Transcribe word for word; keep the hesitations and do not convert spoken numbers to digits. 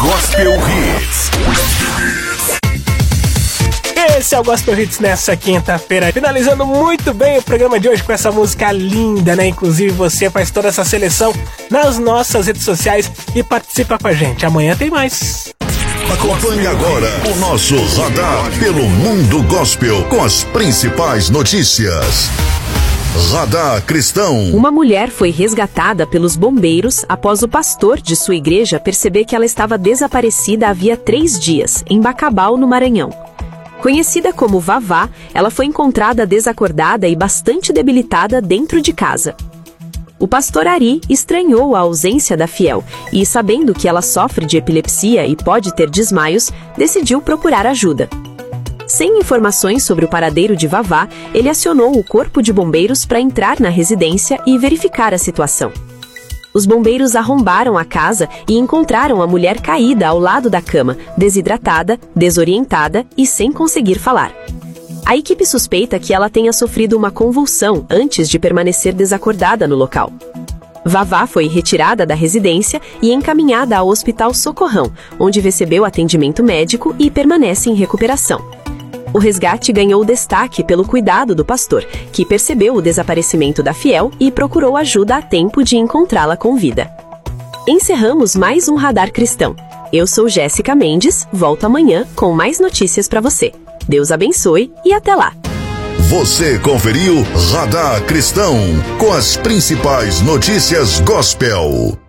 Gospel Hits. Esse é o Gospel Hits nessa quinta-feira, finalizando muito bem o programa de hoje com essa música linda, né? Inclusive você faz toda essa seleção nas nossas redes sociais e participa com a gente. Amanhã tem mais. Acompanhe agora o nosso Radar pelo Mundo Gospel com as principais notícias. Radar Cristão. Uma mulher foi resgatada pelos bombeiros após o pastor de sua igreja perceber que ela estava desaparecida havia três dias, em Bacabal, no Maranhão. Conhecida como Vavá, ela foi encontrada desacordada e bastante debilitada dentro de casa. O pastor Ari estranhou a ausência da fiel e, sabendo que ela sofre de epilepsia e pode ter desmaios, decidiu procurar ajuda. Sem informações sobre o paradeiro de Vavá, ele acionou o corpo de bombeiros para entrar na residência e verificar a situação. Os bombeiros arrombaram a casa e encontraram a mulher caída ao lado da cama, desidratada, desorientada e sem conseguir falar. A equipe suspeita que ela tenha sofrido uma convulsão antes de permanecer desacordada no local. Vavá foi retirada da residência e encaminhada ao Hospital Socorrão, onde recebeu atendimento médico e permanece em recuperação. O resgate ganhou destaque pelo cuidado do pastor, que percebeu o desaparecimento da fiel e procurou ajuda a tempo de encontrá-la com vida. Encerramos mais um Radar Cristão. Eu sou Jéssica Mendes, volto amanhã com mais notícias para você. Deus abençoe e até lá! Você conferiu Radar Cristão com as principais notícias gospel.